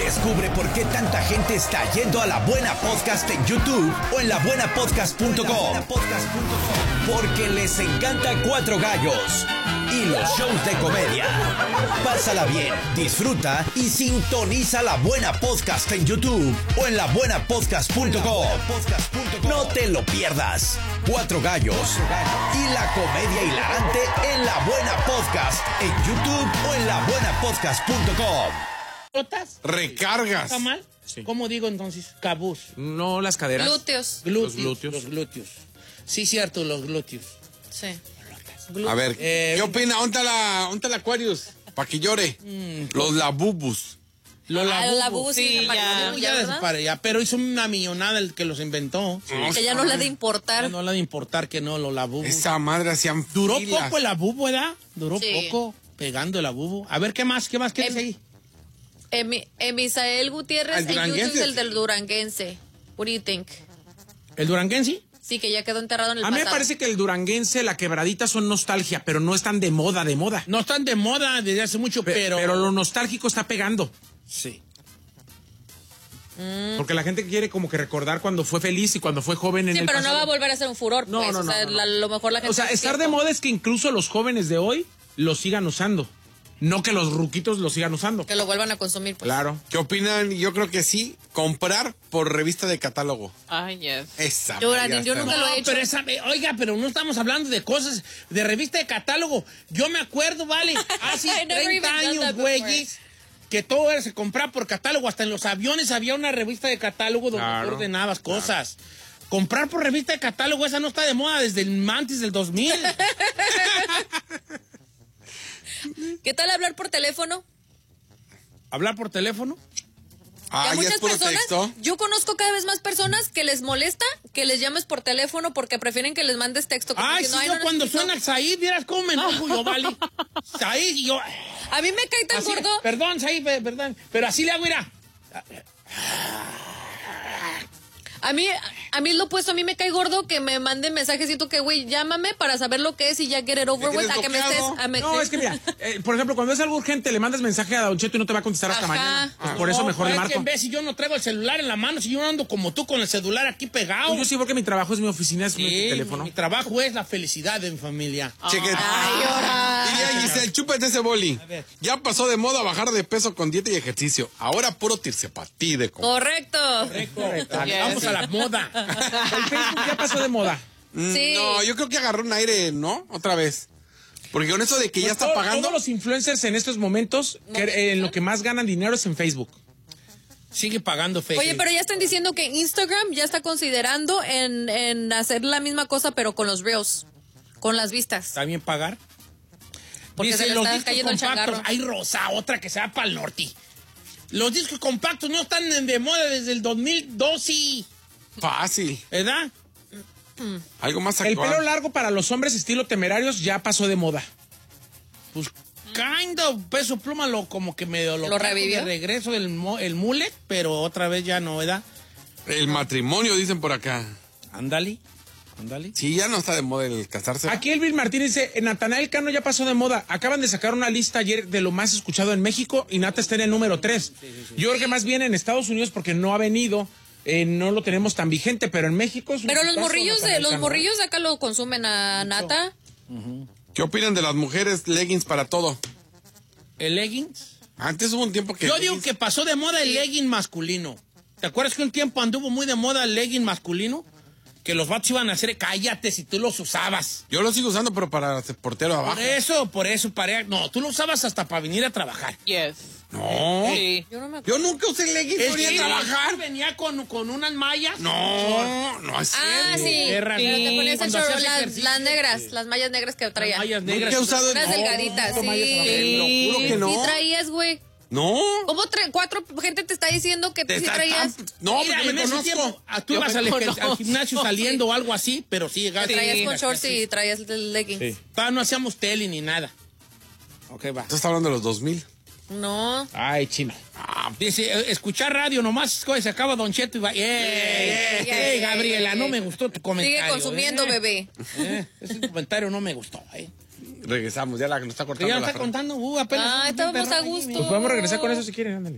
Descubre por qué tanta gente está yendo a La Buena Podcast en YouTube o en labuenapodcast.com. Porque les encanta Cuatro Gallos y los shows de comedia. Pásala bien, disfruta y sintoniza La Buena Podcast en YouTube o en labuenapodcast.com. No te lo pierdas. Cuatro Gallos y la comedia hilarante en La Buena Podcast en YouTube o en labuenapodcast.com. Recargas. ¿Está mal? Sí. ¿Cómo digo entonces? Cabuz. No, las caderas. Glúteos. Glúteos. glúteos. Los glúteos. Sí, cierto, los glúteos. Sí. A ver, ¿qué opina? ¿Dónde está la Aquarius? Para que llore. Los labubus. Los labubus sí, ya desapareció, ya, pero hizo una millonada el que los inventó. Que ya no le de importar. No le de importar que no, los labubus. Esa madre hacían Duró filas. poco el labubu, ¿verdad? Duró Sí. poco pegando el labubu. A ver, ¿qué más? ¿Qué dice ahí? Emisael Gutiérrez El en YouTube duranguense. es el del duranguense. What do you think? ¿El duranguense? Sí, que ya quedó enterrado en el A mí me pasado. parece que el duranguense, la quebradita son nostalgia, pero no están de moda, No están de moda desde hace mucho, pero... Pero lo nostálgico está pegando. Sí. Porque la gente quiere como que recordar cuando fue feliz y cuando fue joven en Sí, el pero pasado. no va a volver a ser un furor, No, pues. no, O sea, no, no. a lo mejor la gente... O sea, estar de moda es que incluso los jóvenes de hoy lo sigan usando. No que los ruquitos lo sigan usando. Que lo vuelvan a consumir, pues. Claro. ¿Qué opinan? Yo creo que sí. Comprar por revista de catálogo. Ay, yes. Esa. Yo, madre, yo nunca lo he hecho. Pero oiga, pero no estamos hablando de cosas de revista de catálogo. Yo me acuerdo, vale, hace I never 30 even done años, that before. güeyes, que todo se compraba por catálogo. Hasta en los aviones había una revista de catálogo donde Claro, tú ordenabas cosas. Comprar por revista de catálogo, esa no está de moda desde antes del 2000. ¿Qué tal hablar por teléfono? ¿Hablar por teléfono? Ah, Y a ya muchas es puro personas, texto. yo conozco cada vez más personas que les molesta que les llames por teléfono porque prefieren que les mandes texto. como Ay, diciendo, sí, "Ay, yo no cuando necesito". suena Said, vieras cómo me enojo yo, vale. Said, y yo... A mí me cae tan así, gordo. Perdón, Said, perdón. Pero así le hago, mira. A mí lo opuesto, a mí me cae gordo que me manden mensajes. Siento que, güey, llámame para saber lo que es y ya get it over ¿Me with. tienes A que me estés. bloqueado? No, es que mira, por ejemplo, cuando es algo urgente, le mandas mensaje a Don Cheto y no te va a contestar hasta Ajá. mañana. Pues por eso No, mejor le es que marco. en vez si yo no traigo el celular en la mano, si yo ando como tú con el celular aquí pegado. Yo sí, porque mi trabajo es mi oficina, es mi Sí, teléfono. mi trabajo es la felicidad de mi familia. Cheque. Ay, ahora. Y ya, Giselle, chúpate ese boli. A ver. Ya pasó de moda bajar de peso con dieta y ejercicio. Ahora puro tircepatí de Correcto. Correcto. Yes. Vamos a la moda. El Facebook ya pasó de moda. Sí. No, yo creo que agarró un aire, ¿no? Otra vez. Porque con eso de que ya está Todo- pagando. Todos los influencers en estos momentos, en lo que más ganan dinero es en Facebook. Sigue pagando Facebook. Oye, pero ya están diciendo que Instagram ya está considerando en hacer la misma cosa, pero con los reels, con las vistas. ¿Está bien pagar? Porque Dice, se le los está discos cayendo el compactos. changarro. Hay Rosa, otra que se va para el norte. Los discos compactos no están de moda desde el 2012, Fácil. ¿verdad? Algo más El actual. pelo largo para los hombres estilo Temerarios ya pasó de moda. Pues kind of, Peso Pluma como que medio ¿Lo trajo revivió? de regreso el mullet, pero otra vez ya no, ¿verdad? El matrimonio, dicen por acá. Ándale. Sí, ya no está de moda el casarse. Aquí Elvin Martínez dice, Natanael Cano ya pasó de moda. Acaban de sacar una lista ayer de lo más escuchado en México y Nata está en el número 3. Yo creo que más bien en Estados Unidos porque no ha venido, no lo tenemos tan vigente, pero en México es un Pero los hitazo, morrillos Natanael los Cano. morrillos de acá lo consumen a Nata. ¿Qué opinan de las mujeres leggings para todo? ¿El leggings? Antes hubo un tiempo que... Yo digo que pasó de moda el legging masculino. ¿Te acuerdas que un tiempo anduvo muy de moda el legging masculino? Que los vatos iban a hacer, cállate si tú los usabas. Yo lo sigo usando, pero para ser portero abajo. Por eso, no, tú lo usabas hasta para venir a trabajar. Yes. No. Sí. Yo no me acuerdo. Yo nunca usé leggings Es para ir que a trabajar. venía con unas mallas. No es Ah, cierto. sí. Perra, Pero te sí. ponías el Cuando short, hacías las ejercicio. negras, las mallas negras que traía. Mallas negras. Nunca he usado... Unas delgaditas, sí. Te lo juro que no. Sí traías, güey. No. ¿Cómo cuatro gente te está diciendo que tú Te sí está- traías? No, Mira, porque en me ese conozco. tiempo, tú Yo ibas me al conozco. gimnasio saliendo o algo así, pero sí llegaste. Te traías con Sí, shorts sí. y traías el leggings. Sí. Todavía no hacíamos tele ni nada. Ok, va. Tú estás hablando de los 2000. No. Ay, chino. Dice, escuchar radio nomás, se acaba Don Cheto y va. ¡Ey, Gabriela! No me gustó tu comentario. Sigue consumiendo, bebé. Ese comentario no me gustó, Regresamos, ya la que nos está cortando. Ya la nos está Fran. contando, apenas. Ah, estábamos a gusto. Pues podemos regresar con eso si quieren, ándale.